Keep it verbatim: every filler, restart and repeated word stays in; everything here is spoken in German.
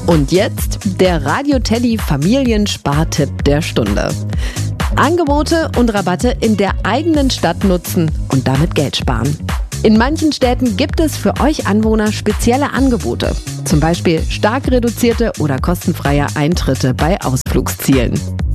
Und jetzt der Radio Teddy Familienspartipp der Stunde. Angebote und Rabatte in der eigenen Stadt nutzen und damit Geld sparen. In manchen Städten gibt es für euch Anwohner spezielle Angebote. Zum Beispiel stark reduzierte oder kostenfreie Eintritte bei Ausflugszielen.